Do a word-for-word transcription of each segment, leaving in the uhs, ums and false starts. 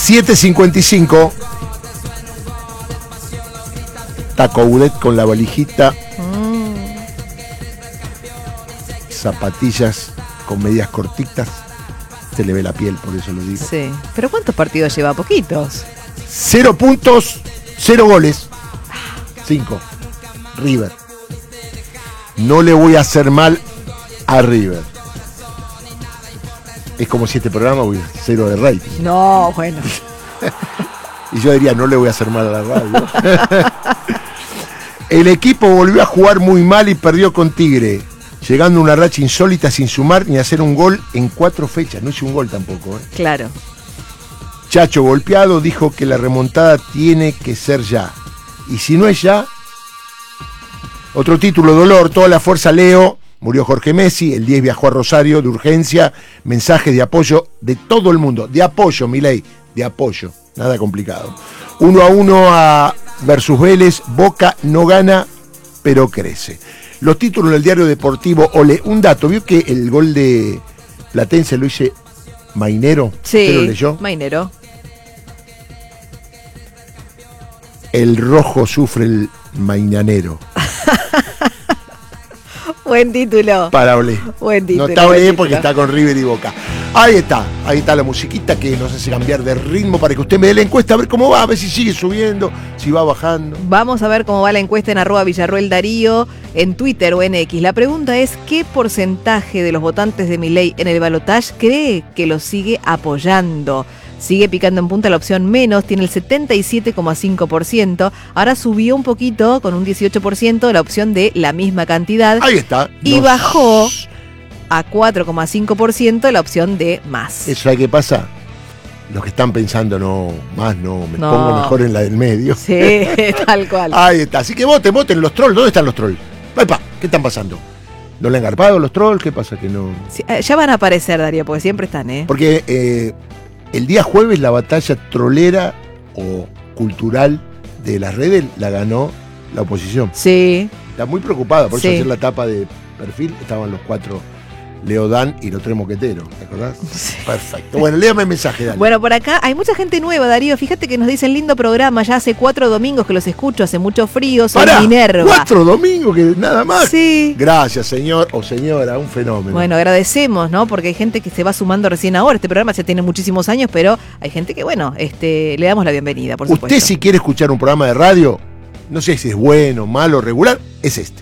siete cincuenta y cinco. Taco Boudet con la valijita. Mm. Zapatillas con medias cortitas. Se le ve la piel, por eso lo digo. Sí. ¿Pero cuántos partidos lleva? Poquitos. Cero puntos, cero goles. Cinco. River. No le voy a hacer mal a River. Es como si este programa hubiera cero de rating. No, bueno. Y yo diría, no le voy a hacer mal a la radio. El equipo volvió a jugar muy mal y perdió con Tigre, llegando a una racha insólita sin sumar ni hacer un gol en cuatro fechas. No hizo un gol tampoco, ¿eh? Claro. Chacho, golpeado, dijo que la remontada tiene que ser ya. Y si no es ya... Otro título, dolor, toda la fuerza Leo. Murió Jorge Messi, el diez viajó a Rosario de urgencia. Mensajes de apoyo de todo el mundo. De apoyo, Milei, de apoyo. Nada complicado. Uno a uno a versus Vélez. Boca no gana, pero crece. Los títulos del diario deportivo. Ole, un dato. ¿Vio que el gol de Platense lo hice Mainero? Sí, ¿Usted lo leyó? Mainero. El rojo sufre el mañanero. Buen título. Para Olé. Buen título. No está Olé título. porque está con River y Boca. Ahí está, ahí está la musiquita que nos hace cambiar de ritmo para que usted me dé la encuesta, a ver cómo va, a ver si sigue subiendo, si va bajando. Vamos a ver cómo va la encuesta en arroba Villarroel Darío, en Twitter o en X. La pregunta es, ¿qué porcentaje de los votantes de Milei en el balotaje cree que lo sigue apoyando? Sigue picando en punta la opción menos, tiene el setenta y siete coma cinco por ciento. Ahora subió un poquito, con un dieciocho por ciento, la opción de la misma cantidad. Ahí está. Y Nos... bajó a cuatro coma cinco por ciento la opción de más. ¿Eso hay que pasa? Los que están pensando, no, más no, me No. pongo mejor en la del medio. Sí, tal cual. Ahí está. Así que voten, voten los trolls. ¿Dónde están los trolls? Epa, ¿qué están pasando? ¿No le han garpado los trolls? ¿Qué pasa que no? Sí, eh, ya van a aparecer, Darío, porque siempre están, ¿eh? Porque eh, el día jueves la batalla trolera o cultural de las redes la ganó la oposición. Sí. Está muy preocupada, por Sí. eso hacer la tapa de perfil estaban los cuatro, Leodán y los tres moqueteros, ¿te acordás? Sí. Perfecto. Bueno, léame el mensaje, dale. Bueno, por acá hay mucha gente nueva, Darío. Fíjate que nos dicen lindo programa. Ya hace cuatro domingos que los escucho, hace mucho frío. Soy Pará, Minerva. cuatro domingos que nada más. Sí. Gracias, señor o señora, un fenómeno. Bueno, agradecemos, ¿no? Porque hay gente que se va sumando recién ahora. Este programa ya tiene muchísimos años, pero hay gente que, bueno, este, le damos la bienvenida, por supuesto. Usted si quiere escuchar un programa de radio, no sé si es bueno, malo, regular, es este.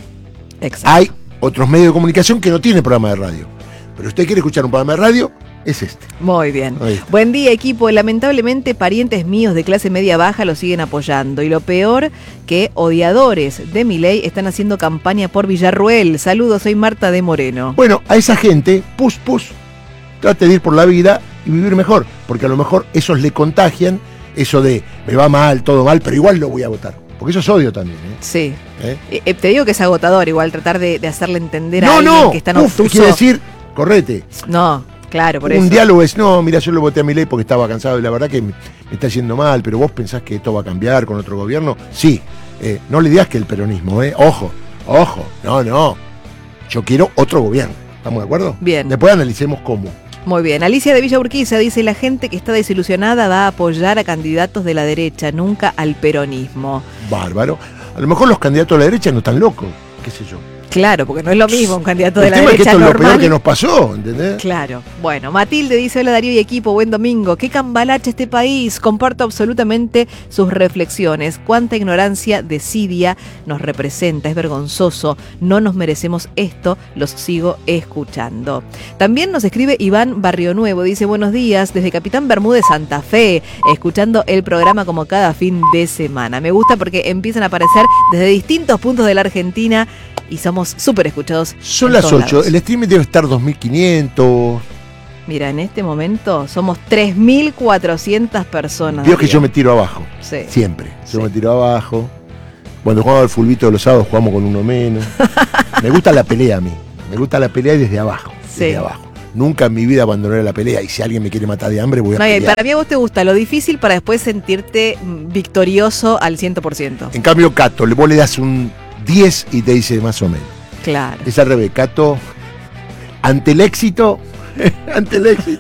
Exacto. Hay otros medios de comunicación que no tienen programa de radio. Pero usted quiere escuchar un programa de radio, es este. Muy bien. Ahí está. Buen día, equipo. Lamentablemente, parientes míos de clase media baja lo siguen apoyando. Y lo peor, que odiadores de Milei están haciendo campaña por Villarroel. Saludos, soy Marta de Moreno. Bueno, a esa gente, pus, pus, trate de ir por la vida y vivir mejor. Porque a lo mejor esos le contagian eso de me va mal, todo mal, pero igual lo voy a votar. Porque eso es odio también, ¿eh? Sí. ¿Eh? Eh, te digo que es agotador igual tratar de, de hacerle entender a No, alguien no, que está en uf, obtuso. quiere decir, correte. No, claro, por Un eso. diálogo es, no, mira, yo lo voté a Milei porque estaba cansado y la verdad que me, me está yendo mal, pero vos pensás que esto va a cambiar con otro gobierno. Sí, eh, no le digas que el peronismo, ¿eh? Ojo, ojo, no, no. Yo quiero otro gobierno. ¿Estamos de acuerdo? Bien. Después analicemos cómo. Muy bien. Alicia de Villa Urquiza dice, la gente que está desilusionada va a apoyar a candidatos de la derecha, nunca al peronismo. Bárbaro. A lo mejor los candidatos de la derecha no están locos, qué sé yo. Claro, porque no es lo mismo un candidato El de la tema es que derecha esto es lo normal. peor que nos pasó, ¿entendés? Claro. Bueno, Matilde dice, hola Darío y equipo, buen domingo. Qué cambalache este país. Comparto absolutamente sus reflexiones. Cuánta ignorancia, desidia nos representa. Es vergonzoso. No nos merecemos esto. Los sigo escuchando. También nos escribe Iván Barrio Nuevo. Dice, buenos días, desde Capitán Bermúdez, Santa Fe, escuchando el programa como cada fin de semana. Me gusta porque empiezan a aparecer desde distintos puntos de la Argentina y somos súper escuchados. Son en las todos ocho, lados. el streaming debe estar dos mil quinientos. Mira, en este momento somos tres mil cuatrocientas personas. Vio que Darío. yo me tiro abajo, Sí. siempre. Yo Sí. me tiro abajo. Cuando jugaba al fulbito de los sábados jugamos con uno menos. Me gusta la pelea a mí. Me gusta la pelea y desde abajo. Desde Sí. abajo. Nunca en mi vida abandonaré la pelea. Y si alguien me quiere matar de hambre, voy a No, y pelear. para mí a vos te gusta lo difícil para después sentirte mm, victorioso al cien por ciento. En cambio, Cato, vos le das un diez y te dice más o menos. Claro. Es al revés, Cato, ante el éxito, ante el éxito,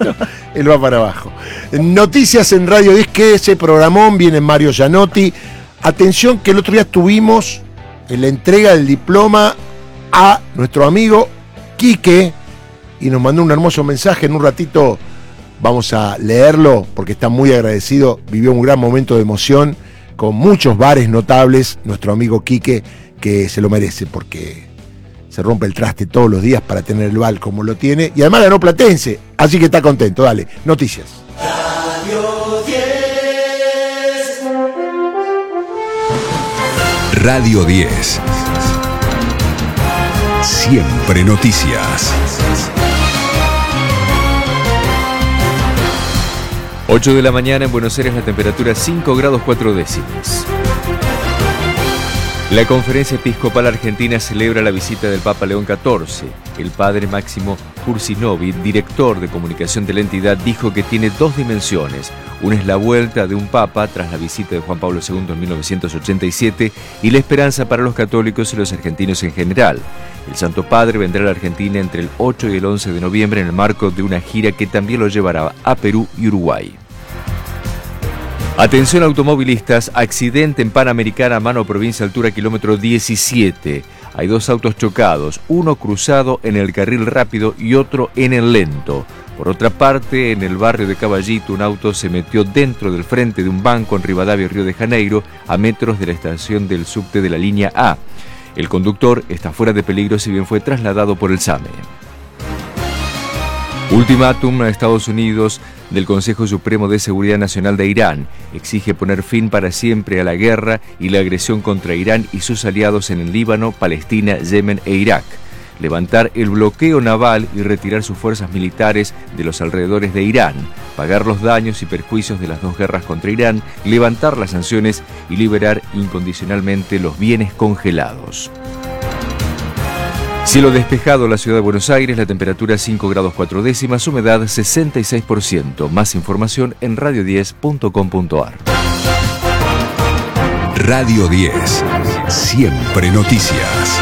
él va para abajo. Noticias en Radio diez, que ese programón, viene Mario Gianotti. Atención que el otro día estuvimos en la entrega del diploma a nuestro amigo Quique y nos mandó un hermoso mensaje. En un ratito vamos a leerlo porque está muy agradecido, vivió un gran momento de emoción con muchos bares notables, nuestro amigo Quique, que se lo merece porque se rompe el traste todos los días para tener el bal como lo tiene y además ganó Platense, así que está contento. Dale, noticias. Radio diez. Radio diez. Siempre noticias. ocho de la mañana en Buenos Aires, la temperatura cinco grados cuatro décimas. La Conferencia Episcopal Argentina celebra la visita del Papa León catorce. El padre Máximo Cursinovi, director de comunicación de la entidad, dijo que tiene dos dimensiones. Una es la vuelta de un papa tras la visita de Juan Pablo segundo en mil novecientos ochenta y siete y la esperanza para los católicos y los argentinos en general. El Santo Padre vendrá a la Argentina entre el ocho y el once de noviembre en el marco de una gira que también lo llevará a Perú y Uruguay. Atención automovilistas, accidente en Panamericana, Mano Provincia, altura kilómetro diecisiete. Hay dos autos chocados, uno cruzado en el carril rápido y otro en el lento. Por otra parte, en el barrio de Caballito, un auto se metió dentro del frente de un banco en Rivadavia, Río de Janeiro, a metros de la estación del subte de la línea A. El conductor está fuera de peligro, si bien fue trasladado por el SAME. Ultimátum a Estados Unidos del Consejo Supremo de Seguridad Nacional de Irán. Exige poner fin para siempre a la guerra y la agresión contra Irán y sus aliados en el Líbano, Palestina, Yemen e Irak. Levantar el bloqueo naval y retirar sus fuerzas militares de los alrededores de Irán. Pagar los daños y perjuicios de las dos guerras contra Irán. Levantar las sanciones y liberar incondicionalmente los bienes congelados. Cielo despejado en la ciudad de Buenos Aires, la temperatura cinco grados cuatro décimas, humedad sesenta y seis por ciento. Más información en radio diez punto com punto ar. Radio diez. Siempre noticias.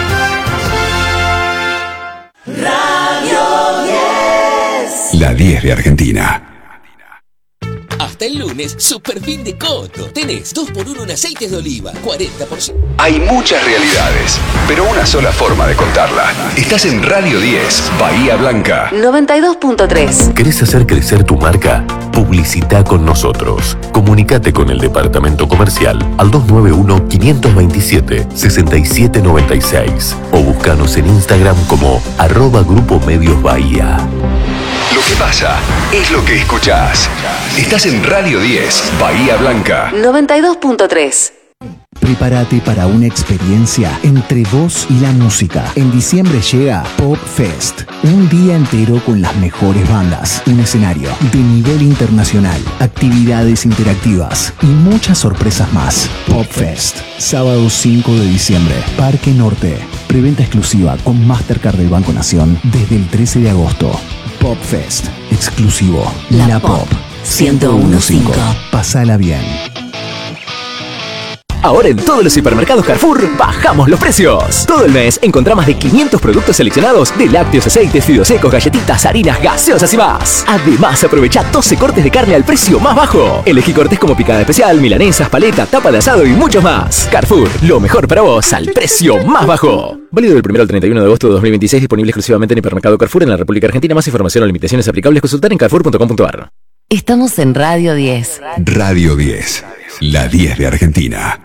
Radio diez. La diez de Argentina. Hasta el lunes, super fin de Coto. Tenés dos por uno en aceites de oliva, cuarenta por ciento. Hay muchas realidades, pero una sola forma de contarla. Estás en Radio diez, Bahía Blanca. noventa y dos punto tres. ¿Querés hacer crecer tu marca? Publicita con nosotros. Comunicate con el departamento comercial al dos nueve uno, cinco dos siete, seis siete nueve seis o búscanos en Instagram como arroba Grupo Medios Bahía. Lo que pasa es lo que escuchás. Estás en Radio diez, Bahía Blanca. noventa y dos punto tres. Prepárate para una experiencia entre vos y la música. En diciembre llega Pop Fest, un día entero con las mejores bandas, un escenario de nivel internacional, actividades interactivas y muchas sorpresas más. Pop Fest, sábado cinco de diciembre, Parque Norte. Preventa exclusiva con Mastercard del Banco Nación desde el trece de agosto. Pop Fest, exclusivo. La, la Pop ciento uno punto cinco. Pasala bien. Ahora en todos los hipermercados Carrefour bajamos los precios. Todo el mes encontrá más de quinientos productos seleccionados de lácteos, aceites, fideos secos, galletitas, harinas, gaseosas y más. Además, aprovecha doce cortes de carne al precio más bajo. Elegí cortes como picada especial, milanesas, paleta, tapa de asado y muchos más. Carrefour, lo mejor para vos al precio más bajo. Válido del primero al treinta y uno de agosto de dos mil veintiséis, disponible exclusivamente en hipermercado Carrefour en la República Argentina. Más información o limitaciones aplicables, consultar en carrefour punto com punto ar. Estamos en Radio diez. Radio diez, la diez de Argentina.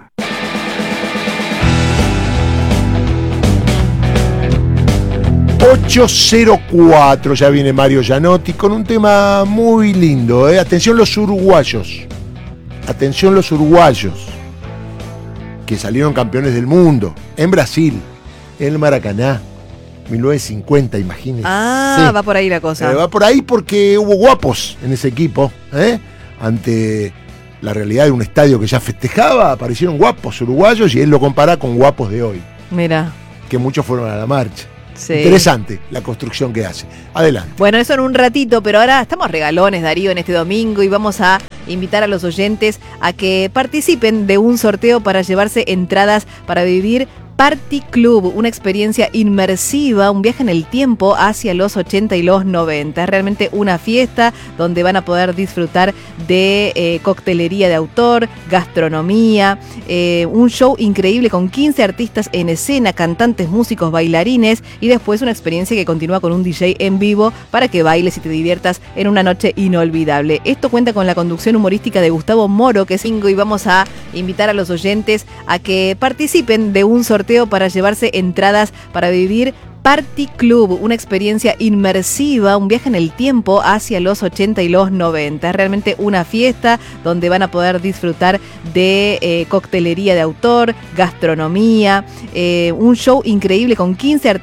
ocho cero cuatro, ya viene Mario Gianotti con un tema muy lindo, ¿eh? Atención los uruguayos, atención los uruguayos, que salieron campeones del mundo, en Brasil, en el Maracaná, mil novecientos cincuenta, imagínense. Ah, sí. Va por ahí la cosa. Eh, va por ahí porque hubo guapos en ese equipo, ¿eh? Ante la realidad de un estadio que ya festejaba, aparecieron guapos uruguayos y él lo compara con guapos de hoy. Mira. Que muchos fueron a la marcha. Sí. Interesante la construcción que hace. Adelante. Bueno, eso en un ratito, pero ahora estamos regalones, Darío, en este domingo y vamos a invitar a los oyentes a que participen de un sorteo para llevarse entradas para vivir Party Club, una experiencia inmersiva, un viaje en el tiempo hacia los ochenta y los noventa. Es realmente una fiesta donde van a poder disfrutar de eh, coctelería de autor, gastronomía, eh, un show increíble con quince artistas en escena, cantantes, músicos, bailarines y después una experiencia que continúa con un D J en vivo para que bailes y te diviertas en una noche inolvidable. Esto cuenta con la conducción humorística de Gustavo Moro, que es cinco, y vamos a invitar a los oyentes a que participen de un sorteo para llevarse entradas para vivir Party Club, una experiencia inmersiva, un viaje en el tiempo hacia los ochenta y los noventa. Es realmente una fiesta donde van a poder disfrutar de eh, coctelería de autor, gastronomía, eh, un show increíble con quince artistas